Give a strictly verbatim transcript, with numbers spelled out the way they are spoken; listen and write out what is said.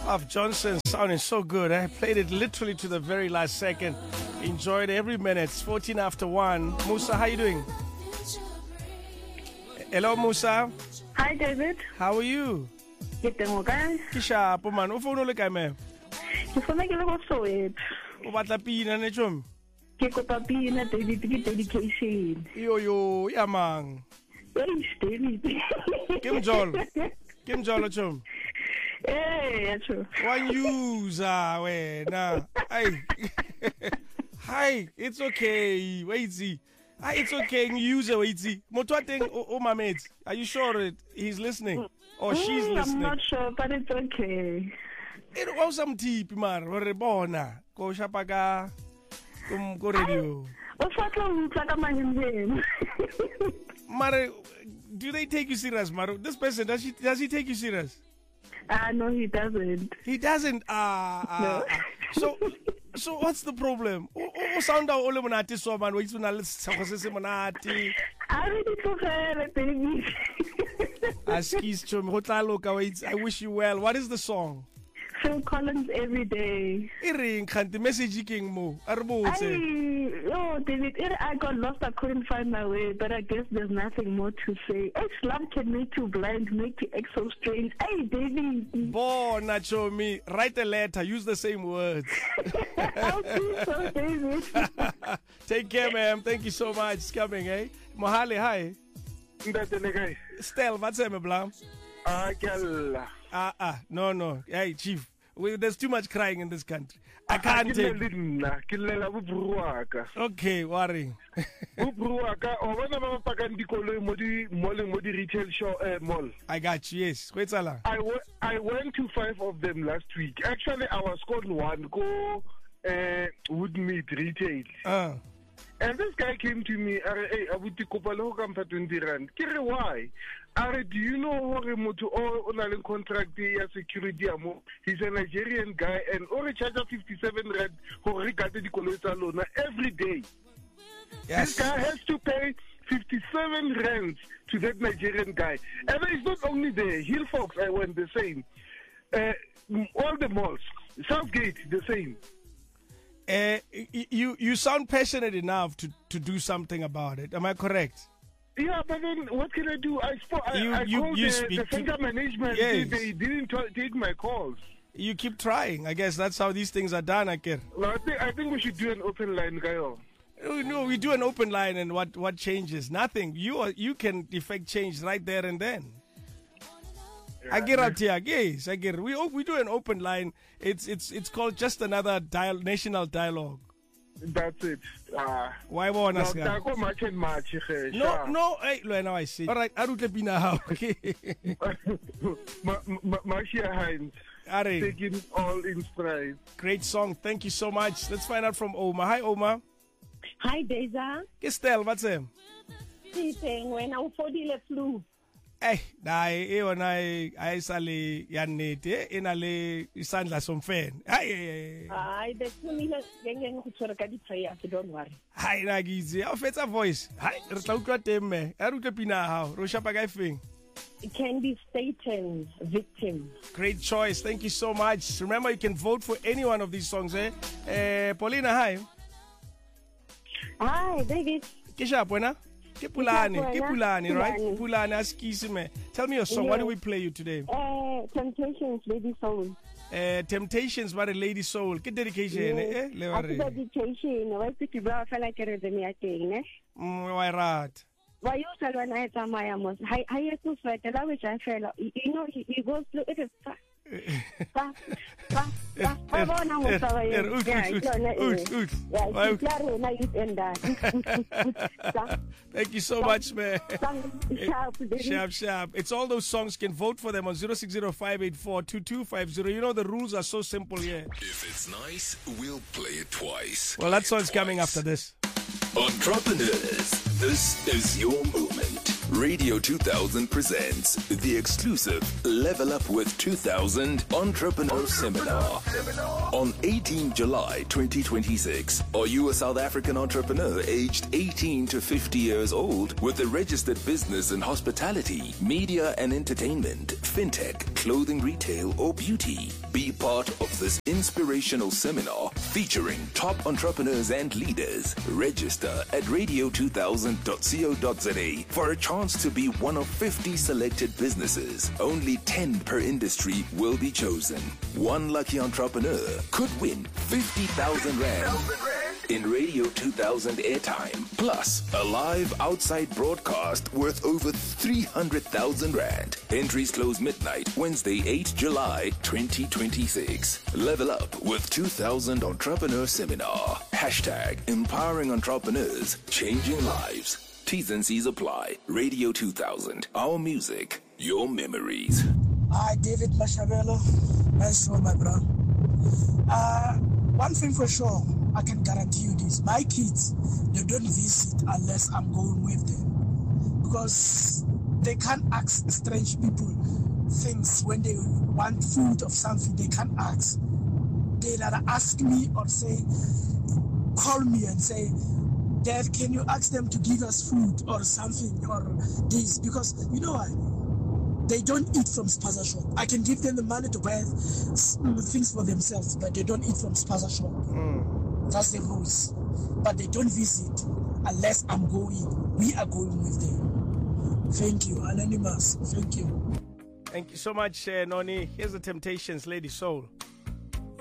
Of Johnson sounding so good. I played it literally to the very last second. Enjoyed every minute. It's fourteen after one. Musa, how you doing? Hello, Musa. Hi, David. How are you? Ke teng o kae? Ke shapo man. O phone o le kae me? Ke fona ke le go Soweto. O batla pina ne tšhomi? Ke kopa pina, David, ke dedication. Yo yo, ya mang. Eish, David. Ke mjolo. Ke mjolo tšhomi. Eh, yacho. One user wena. Hey. Hi, it's okay. Wait see. Hi, it's okay. User wait see. Motho wa teng o mametse. Are you sure that he's listening or she's Mm, listening? I'm not sure, but it's okay. It was some tip mar re bona go shapa ka kum go radio. O fatla o utlwa ka mahembe. Mare, do they take you serious, Maro? This person, does he does he take you serious? Ah, no, he doesn't. He doesn't. Ah, ah, No. ah. So, so what's the problem? O o sound out ole monate so man, we tsuna le se se monate. I already tlogele, David. Askis chom go tla loka wait. I wish you well. What is the song? Phil Collins every day. E reng khanti message king mo. A re I, botse. oh, David, it, I got lost. I couldn't find my way, but I guess there's nothing more to say. Ex love can make you blind, make you act so strange. Hey, David. Bona chomi, write a letter, use the same words. I'll do so, David. Take care, ma'am. Thank you so much. It's coming, eh? Mohale, hi. Ntatele kae? Stel, what's up, blam? Ah, ke alla. Ah, ah, no, no. Hey, chief. We, there's too much crying in this country. I Ah, can't ke take. le nna, ke llela boburu wa ka. Okay, worry. Boburu wa ka, o bona ba pakang dikoloi mo di mall mo di retail show eh, mall. I got you. Yes. Wait, Salah. I, w- I went to five of them last week. Actually, I was called one go uh, Woodmead retail. Uh, And this guy came to me, are, hey, abuti kopa le ho ka mpha twenty rand. Ke re why? Are, do you know hore motho o o na le contract ya security ya mo? He's a Nigerian guy and o re charge fifty-seven rand hore re gate dikoloi tsa lona every day. yes. This guy has to pay fifty-seven rands to that Nigerian guy. And it's not only there. Hillfox, I went the same. Uh, all the malls. Southgate, the same. Uh, y- you you sound passionate enough to, to do something about it. Am I correct? Yeah, but then what can I do? I spoke. I, You- I you- called you the, speak the to- center management. Yes. They, they didn't t- take my calls. You keep trying. I guess that's how these things are done, Akir. Well, I think I think we should do an open line, Gayo. No, no, we do an open line, and what, what changes? Nothing. You are, you can effect change right there and then. I get out here. Yes, I get it. We o- we do an open line. It's it's it's called just another dial national dialogue. That's it. Uh, Why won't now, us? go match and match. eh, No, sure. no. Hey, look, now I see. All right, I don't pina how. Okay. Ma- Ma- Marcia Hines Are taking all in stride. great song. Thank you so much. Let's find out from Oma. Hi, Oma. Hi, Deza. Kistel, what's him? Sitting when I fodile flu. Eh, dai, e ona ai sale ya nnete e na le isandla somfene. Hayi, Ay, the tumile gengeng go tshwara ka di-prayer, don't worry. hayi na kitse. A fetsa voice. Hayi, re tla utlwa teng me. A re utlwe pina hao. Ro shapa ka efeng. Candy Staten, Victim. Great choice. Thank you so much. Remember, you can vote for any one of these songs, eh? Eh, Paulina, hi. Hi, David. Kisha buena. Ke Pulane, ke Pulane, right? Pulane. Pulane, askisi me. Tell me your song. What do we play you today? Uh, Temptations, Baby Soul. Uh, Temptations by the Lady Soul. Ke dedication, eh? Le wa After re. dedication, wa itse ke ba fela ke re me ya teng, ne? Mm, wa e rata. Wa yo sa lwana e tsamaya mo. Hi hi e tso feta la we ja fela. You know he, he goes through it is fa fa fa fa fa bona mo sa wa Er, ye. oet, Yeah, oet, yona e. oet, oet. Yeah, Why- it's claro na it and that. Thank you so much, man. Sharp, David. Sharp, sharp. It's all those songs. You can vote for them on zero six zero five eight four two two five zero. You know the rules are so simple here. If it's nice, we'll play it twice. Well, that song's Twice. coming after this. Entrepreneurs, this is your moment. Radio two thousand presents the exclusive Level Up with two thousand Entrepreneur Seminar. On eighteenth of July twenty twenty-six, are you a South African entrepreneur aged eighteen to fifty years old with a registered business in hospitality, media and entertainment, fintech, clothing retail or beauty? Be part of this inspirational seminar featuring top entrepreneurs and leaders. Register at radio two thousand dot co dot za for a chance to be one of fifty selected businesses. Only ten per industry will be chosen. One lucky entrepreneur could win fifty thousand rand in Radio two thousand airtime, plus a live outside broadcast worth over three hundred thousand rand. Entries close midnight, Wednesday, eighth of July twenty twenty-six. Level Up with two thousand Entrepreneur Seminar. Hashtag empowering entrepreneurs, changing lives. T's and C's apply. Radio two thousand. Our music, your memories. Hi, David Mashabelo. Nice show, my bro. Uh, one thing for sure, I can guarantee you this. My kids, they don't visit unless I'm going with them. Because they can't ask strange people things when they want food or something. They can't ask. They rather ask me or say, call me and say, Dad, can you ask them to give us food or something or this? Because, you know what? They don't eat from Spaza Shop. I can give them the money to buy things for themselves, but they don't eat from Spaza Shop. Mm. That's the rules. But they don't visit unless I'm going. We are going with them. Thank you, Anonymous. Thank you. Thank you so much, uh, Noni. Here's the Temptations, Lady Soul.